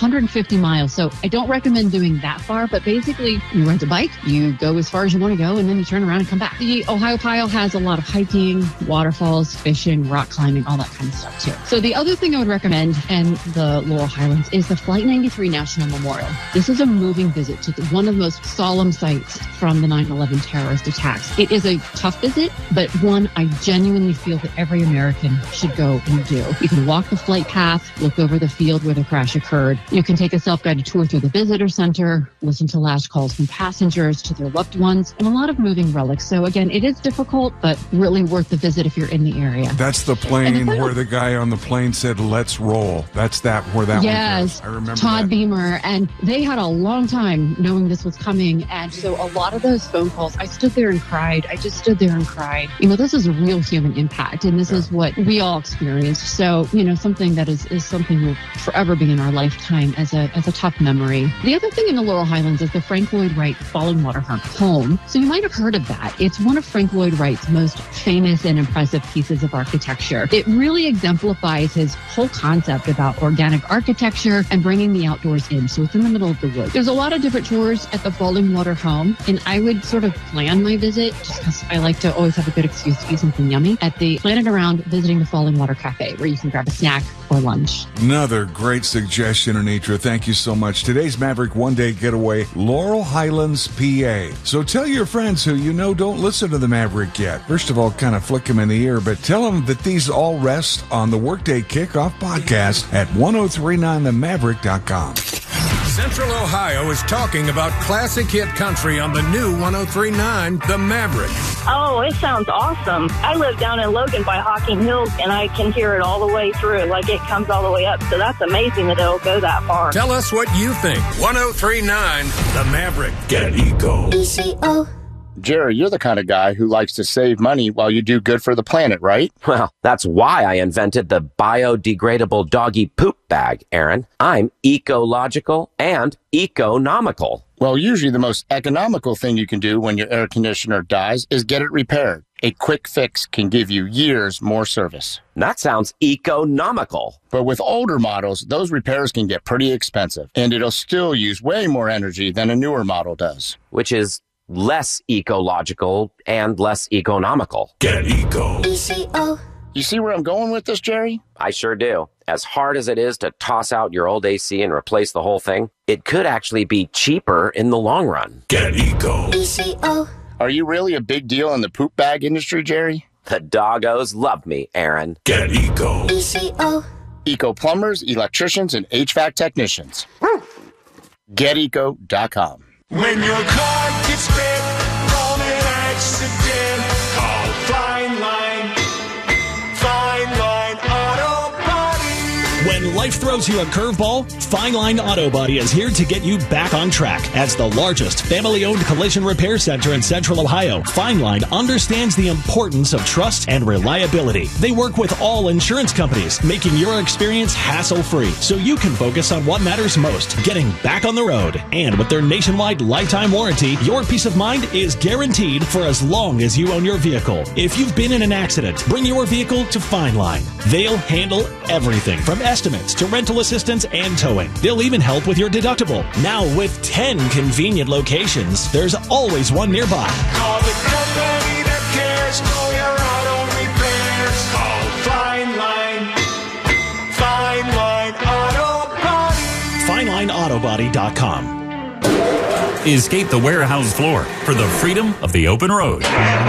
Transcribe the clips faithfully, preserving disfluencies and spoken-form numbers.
hundred fifty miles. So I don't recommend doing that far, but basically you rent a bike, you go as far as you want to go, and then you turn around and come back. The Ohiopyle has a lot of hiking, waterfalls, fishing, rock climbing, all that kind of stuff too. So the other thing I would recommend in the Laurel Highlands is the Flight ninety-three National Memorial. This is a moving visit to the, one of the most solemn sites from the nine eleven terrorist attacks. It is a tough visit, but one I genuinely feel that every American should go and do. You can walk the flight path, look over the field where the crash occurred. You can take a self-guided tour through the visitor center, listen to last calls from passengers to their loved ones, and a lot of moving relics. So again, it is difficult, but really worth the visit if you're in the area. That's the plane the final, where the guy on the plane said, "Let's roll." That's that where that yes, one goes. I remember Todd that. Beamer. And they had a long time knowing this was coming. And so a lot of those phone calls, I stood there and cried. I just stood there and cried. You know, this is a real human impact, and this yeah. is what we all experienced. So, you know, something that is, is something will forever be in our lifetime as a as a tough memory. The other thing in the Laurel Highlands is the Frank Lloyd Wright Fallingwater Home. So you might have heard of that. It's one of Frank Lloyd Wright's most famous and impressive pieces of architecture. It really exemplifies his whole concept about organic architecture and bringing the outdoors in. So it's in the middle of the woods. There's a lot of different tours at the Fallingwater Home, and I would sort of plan my visit just because I like to always have a good excuse to eat something yummy at the plan it around visiting the Fallingwater Cafe, where you can grab a snack or lunch. Another great suggestion, Anitra. Thank you so much. Today's Maverick One Day Getaway, Laurel Highlands, P A. So tell your friends who you know don't listen to the Maverick yet. First of all, kind of flick them in the ear, but tell them that these all rest on the Workday Kickoff podcast at ten thirty-nine the maverick dot com. Central Ohio is talking about classic hit country on the new ten thirty-nine The Maverick. Oh, it sounds awesome. I live down in Logan by Hocking Hills, and I can hear it all the way through. Like, it comes all the way up. So that's amazing that it'll go that far. Tell us what you think. ten thirty-nine The Maverick. Get Eco. E C O. Jerry, you're the kind of guy who likes to save money while you do good for the planet, right? Well, that's why I invented the biodegradable doggy poop bag, Aaron. I'm ecological and economical. Well, usually the most economical thing you can do when your air conditioner dies is get it repaired. A quick fix can give you years more service. That sounds economical. But with older models, those repairs can get pretty expensive, and it'll still use way more energy than a newer model does. Which is less ecological and less economical. Get Eco. E C O. You see where I'm going with this, Jerry? I sure do. As hard as it is to toss out your old A C and replace the whole thing, it could actually be cheaper in the long run. Get Eco. E C O. Are you really a big deal in the poop bag industry, Jerry? The doggos love me, Aaron. Get Eco. E C O. Eco plumbers, electricians, and H V A C technicians. get eco dot com. When your car gets hit from an accident, call Fine Line. Fine Line Auto Body. When life throws you a curveball, Fine Line Auto Body is here to get you back on track. As the largest family-owned collision repair center in Central Ohio, Fine Line understands the importance of trust and reliability. They work with all insurance companies, making your experience hassle-free so you can focus on what matters most, getting back on the road. And with their nationwide lifetime warranty, your peace of mind is guaranteed for as long as you own your vehicle. If you've been in an accident, bring your vehicle to Fine Line. They'll handle everything from estimates to rental assistance and towing. They'll even help with your deductible. Now with ten convenient locations, there's always one nearby. Call the company that cares for your auto repairs. Call Fine Line. Fine Line Auto Body. fine line auto body dot com. Escape the warehouse floor for the freedom of the open road.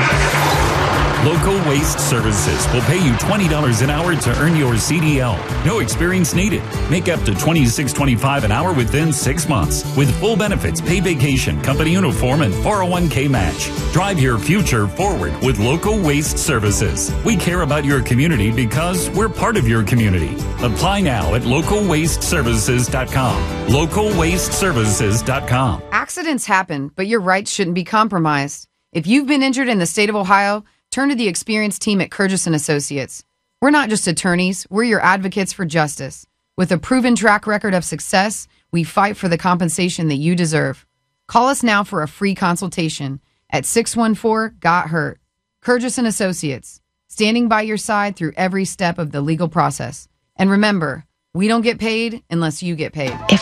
Local Waste Services will pay you twenty dollars an hour to earn your C D L. No experience needed. Make up to twenty-six twenty-five an hour within six months. With full benefits, paid vacation, company uniform, and four oh one k match. Drive your future forward with Local Waste Services. We care about your community because we're part of your community. Apply now at local waste services dot com. local waste services dot com. Accidents happen, but your rights shouldn't be compromised. If you've been injured in the state of Ohio, turn to the experienced team at Kurgis and Associates. We're not just attorneys, we're your advocates for justice. With a proven track record of success, we fight for the compensation that you deserve. Call us now for a free consultation at six one four, G O T hurt. Kurgis and Associates, standing by your side through every step of the legal process. And remember, we don't get paid unless you get paid.